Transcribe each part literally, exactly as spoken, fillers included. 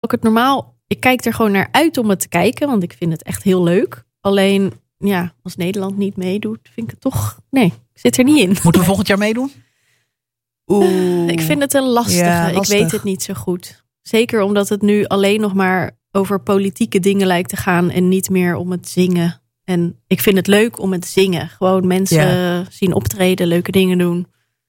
ik het normaal... Ik kijk er gewoon naar uit om het te kijken. Want ik vind het echt heel leuk. Alleen, ja, als Nederland niet meedoet, vind ik het toch... Nee, ik zit er niet in. Moeten we volgend jaar meedoen? Oeh. Ik vind het een lastige. Ja, lastig. Ik weet het niet zo goed. Zeker omdat het nu alleen nog maar over politieke dingen lijkt te gaan. En niet meer om het zingen. En ik vind het leuk om het zingen. Gewoon mensen ja. zien optreden, leuke dingen doen.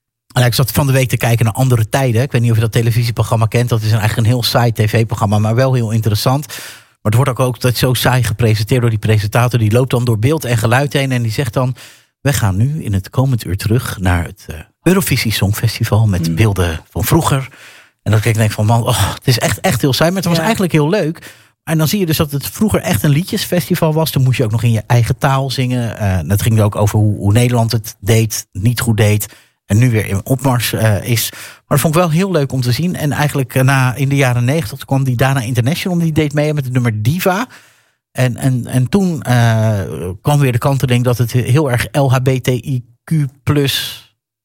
Ik zat van de week te kijken naar Andere Tijden. Ik weet niet of je dat televisieprogramma kent. Dat is eigenlijk een heel saai tv-programma, maar wel heel interessant. Maar het wordt ook altijd zo saai gepresenteerd door die presentator. Die loopt dan door beeld en geluid heen en die zegt dan... We gaan nu in het komend uur terug naar het uh, Eurovisie Songfestival... met mm. beelden van vroeger. En dan kijk ik denk van, man, oh, het is echt, echt heel saai. Maar het was ja. eigenlijk heel leuk. En dan zie je dus dat het vroeger echt een liedjesfestival was. Dan moest je ook nog in je eigen taal zingen. Uh, dat ging ook over hoe, hoe Nederland het deed, niet goed deed... En nu weer in opmars uh, is. Maar dat vond ik wel heel leuk om te zien. En eigenlijk uh, na, in de jaren negentig kwam die Dana International. Die deed mee met het nummer Diva. En, en, en toen uh, kwam weer de kanteling dat het heel erg L H B T I Q plus...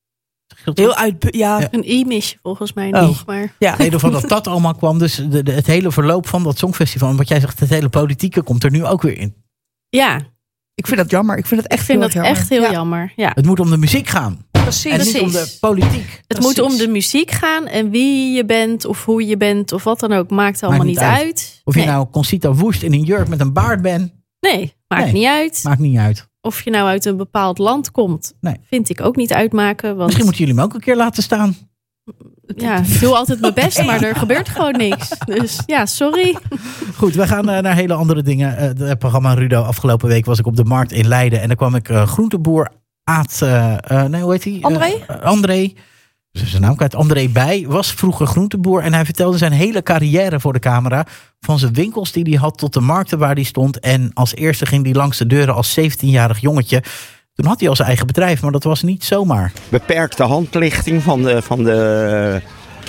Heel uit, ja. ja. Een I-misje volgens mij oh. nog. Maar. Ja. In ieder geval dat dat allemaal kwam. Dus de, de, het hele verloop van dat Songfestival. En wat jij zegt, het hele politieke komt er nu ook weer in. Ja. Ik vind dat jammer. Ik vind het echt ik vind heel dat jammer. echt heel ja. jammer. Ja. Het moet om de muziek gaan. Precies. En niet om de politiek. Het Precies. moet om de muziek gaan. En wie je bent of hoe je bent of wat dan ook. Maakt allemaal maakt niet niet uit. uit. Of nee. je nou Conchita Wurst in een jurk met een baard bent. Nee, maakt nee, niet uit. Maakt niet uit. Of je nou uit een bepaald land komt. Nee. Vind ik ook niet uitmaken. Want... Misschien moeten jullie me ook een keer laten staan. Ja, ik doe altijd mijn best, maar er gebeurt gewoon niks. Dus ja, sorry. Goed, we gaan uh, naar hele andere dingen. Uh, het programma Rudo, afgelopen week was ik op de markt in Leiden. En daar kwam ik uh, groenteboer Aad... Uh, uh, nee, hoe heet hij? André? Uh, André. Dus zijn naam kwijt. André Bij was vroeger groenteboer. En hij vertelde zijn hele carrière voor de camera. Van zijn winkels die hij had tot de markten waar hij stond. En als eerste ging hij langs de deuren als zeventienjarig jongetje. Toen had hij al zijn eigen bedrijf, maar dat was niet zomaar. Beperkte handlichting van de, van de,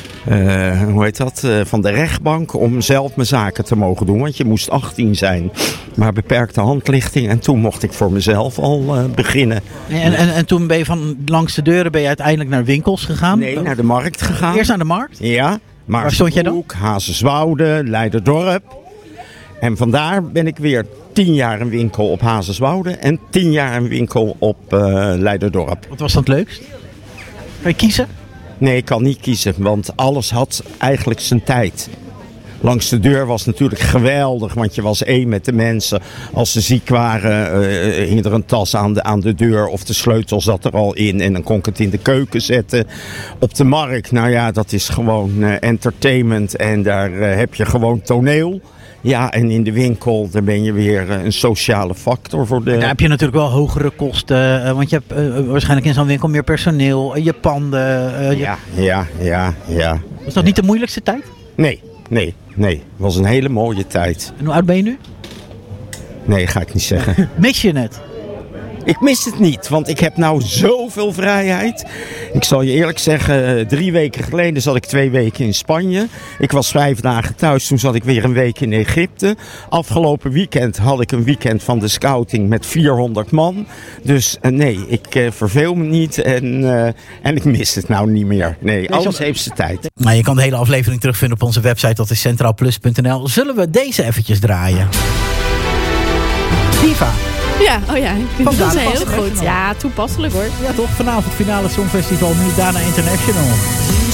uh, hoe heet dat? Uh, van de rechtbank om zelf mijn zaken te mogen doen. Want je moest achttien zijn. Maar beperkte handlichting. En toen mocht ik voor mezelf al uh, beginnen. En, en, en toen ben je van langs de deuren ben je uiteindelijk naar winkels gegaan? Nee, naar de markt gegaan. Eerst naar de markt? Ja. Waar stond jij dan? Hazerswoude, Leiderdorp. En vandaar ben ik weer tien jaar een winkel op Hazerswoude en tien jaar een winkel op uh, Leiderdorp. Wat was dat leukst? Kan je kiezen? Nee, ik kan niet kiezen, want alles had eigenlijk zijn tijd. Langs de deur was natuurlijk geweldig, want je was één met de mensen. Als ze ziek waren, uh, hing er een tas aan de, aan de deur of de sleutel zat er al in. En dan kon ik het in de keuken zetten. Op de markt, nou ja, dat is gewoon uh, entertainment en daar uh, heb je gewoon toneel. Ja, en in de winkel, daar ben je weer een sociale factor voor de... Daar heb je natuurlijk wel hogere kosten, want je hebt uh, waarschijnlijk in zo'n winkel meer personeel, je panden. Uh, je... Ja, ja, ja, ja. Was dat niet de moeilijkste tijd? Nee, nee, nee. Het was een hele mooie tijd. En hoe oud ben je nu? Nee, ga ik niet zeggen. Mis je het? Ik mis het niet, want ik heb nou zoveel vrijheid. Ik zal je eerlijk zeggen, drie weken geleden zat ik twee weken in Spanje. Ik was vijf dagen thuis, toen zat ik weer een week in Egypte. Afgelopen weekend had ik een weekend van de scouting met vierhonderd man. Dus uh, nee, ik uh, verveel me niet en, uh, en ik mis het nou niet meer. Nee, alles heeft zijn tijd. Maar je kan de hele aflevering terugvinden op onze website, dat is centraal plus punt n l. Zullen we deze eventjes draaien? Diva. Ja, oh ja, ik vind Van dat Dana heel goed. Ja, toepasselijk hoor. Ja toch, vanavond finale Songfestival, nu Dana International.